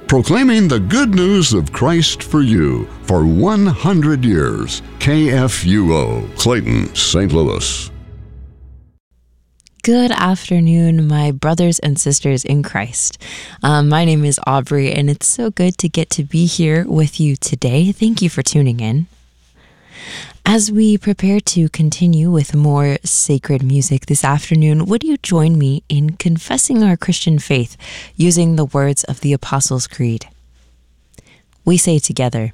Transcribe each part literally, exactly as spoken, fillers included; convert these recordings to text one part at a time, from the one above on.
Proclaiming the good news of Christ for you for one hundred years. K F U O, Clayton, Saint Louis. Good afternoon, my brothers and sisters in Christ. Um, my name is Aubrey, and it's so good to get to be here with you today. Thank you for tuning in. As we prepare to continue with more sacred music this afternoon, would you join me in confessing our Christian faith using the words of the Apostles' Creed? We say together,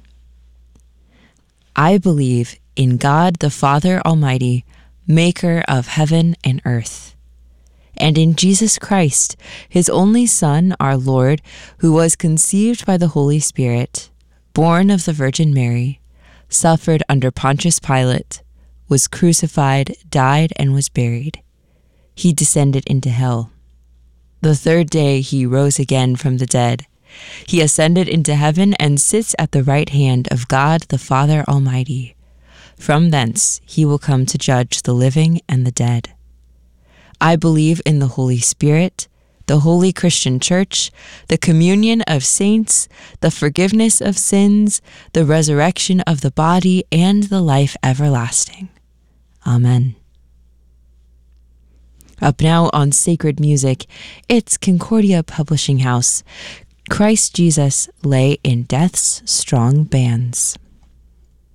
I believe in God the Father Almighty, maker of heaven and earth, and in Jesus Christ, his only Son, our Lord, who was conceived by the Holy Spirit, born of the Virgin Mary, suffered under Pontius Pilate, was crucified, died, and was buried. He descended into hell. The third day he rose again from the dead. He ascended into heaven and sits at the right hand of God the Father Almighty. From thence he will come to judge the living and the dead. I believe in the Holy Spirit, the Holy Christian Church, the communion of saints, the forgiveness of sins, the resurrection of the body, and the life everlasting. Amen. Up now on Sacred Music, it's Concordia Publishing House. Christ Jesus lay in death's strong bands.